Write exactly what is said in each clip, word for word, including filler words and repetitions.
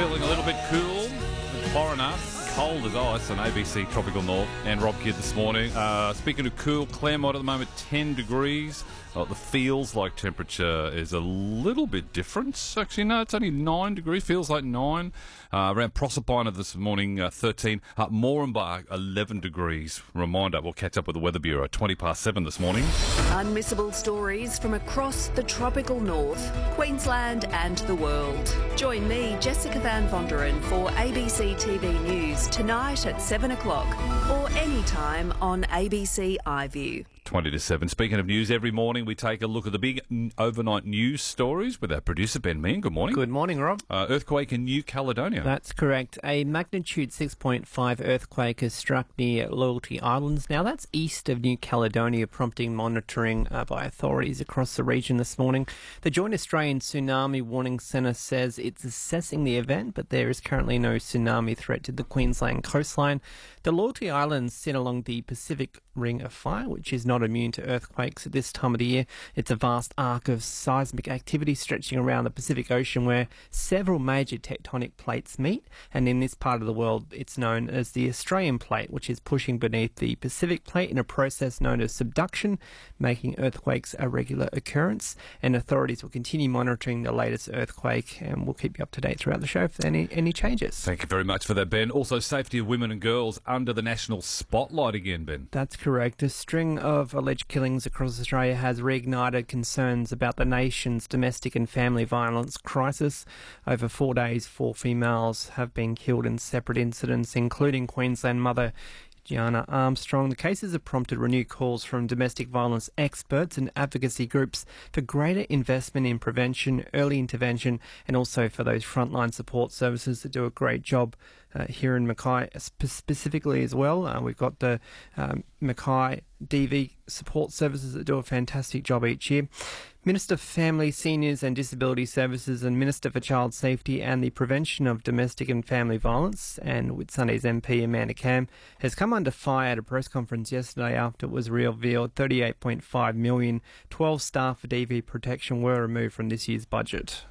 feeling a little bit cool. Foreigner, cold as ice on A B C Tropical North. And Rob Kidd this morning. Uh, speaking of cool, Claremont at the moment, ten degrees. Uh, the feels like temperature is a little bit different. Actually, no, it's only nine degrees. Feels like nine. Uh, around Proserpine this morning, uh, thirteen. Uh, Moranbah, eleven degrees. Reminder, we'll catch up with the Weather Bureau. twenty past seven this morning. Unmissable stories from across the tropical north, Queensland and the world. Join me, Jessica Van Vonderen, for A B C T V News tonight at seven o'clock or anytime on A B C iView. twenty to seven. Speaking of news, every morning we take a look at the big n- overnight news stories with our producer, Ben Meehan. Good morning. Good morning, Rob. Uh, earthquake in New Caledonia. That's correct. A magnitude six point five earthquake has struck near Loyalty Islands. Now, that's east of New Caledonia, prompting monitoring uh, by authorities across the region this morning. The Joint Australian Tsunami Warning Centre says it's assessing the event, but there is currently no tsunami threat to the Queensland coastline. The Loyalty Islands sit along the Pacific Ring of Fire, which is not immune to earthquakes at this time of the year. It's a vast arc of seismic activity stretching around the Pacific Ocean where several major tectonic plates meet, and in this part of the world it's known as the Australian Plate, which is pushing beneath the Pacific Plate in a process known as subduction, making earthquakes a regular occurrence. And authorities will continue monitoring the latest earthquake, and we'll keep you up to date throughout the show for any, any changes. Thank you very much for that, Ben. Also, safety of women and girls under the national spotlight again, Ben. That's correct. A string of alleged killings across Australia has reignited concerns about the nation's domestic and family violence crisis. Over four days, four females have been killed in separate incidents, including Queensland mother Gianna Armstrong. The cases have prompted renewed calls from domestic violence experts and advocacy groups for greater investment in prevention, early intervention, and also for those frontline support services that do a great job uh, here in Mackay sp- specifically as well. Uh, we've got the um, Mackay D V support services that do a fantastic job each year. Minister for Family, Seniors and Disability Services and Minister for Child Safety and the Prevention of Domestic and Family Violence, and Whitsunday's M P Amanda Cam, has come under fire at a press conference yesterday after it was revealed thirty-eight point five million, twelve staff for D V protection were removed from this year's budget.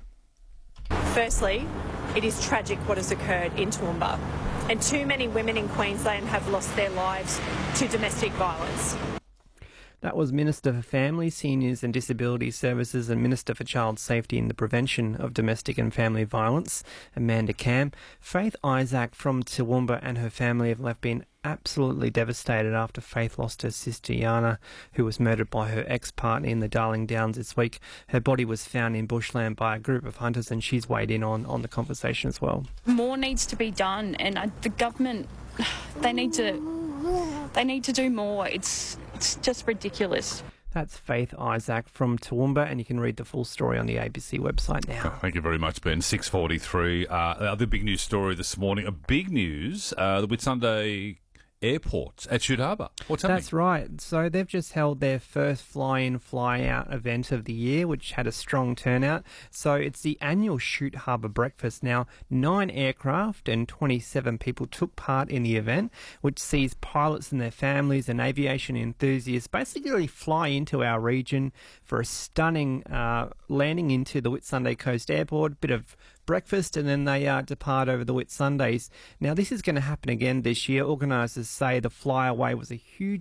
Firstly, it is tragic what has occurred in Toowoomba, and too many women in Queensland have lost their lives to domestic violence. That was Minister for Family, Seniors and Disability Services and Minister for Child Safety and the Prevention of Domestic and Family Violence, Amanda Cam. Faith Isaac from Toowoomba and her family have left being absolutely devastated after Faith lost her sister Yana, who was murdered by her ex-partner in the Darling Downs this week. Her body was found in bushland by a group of hunters, and she's weighed in on, on the conversation as well. More needs to be done, and uh, the government, they need to... They need to do more. It's it's just ridiculous. That's Faith Isaac from Toowoomba, and you can read the full story on the A B C website now. Thank you very much, Ben. six forty-three. Uh, the other big news story this morning, a big news, uh, the Whitsunday Airport at Shute Harbour. What's happening? That's right. So they've just held their first fly-in, fly-out event of the year, which had a strong turnout. So it's the annual Shute Harbour Breakfast. Now, nine aircraft and twenty-seven people took part in the event, which sees pilots and their families and aviation enthusiasts basically fly into our region for a stunning uh, landing into the Whitsunday Coast Airport, bit of breakfast, and then they uh, depart over the Whitsundays. Now, this is going to happen again this year. Organisers say the flyaway was a huge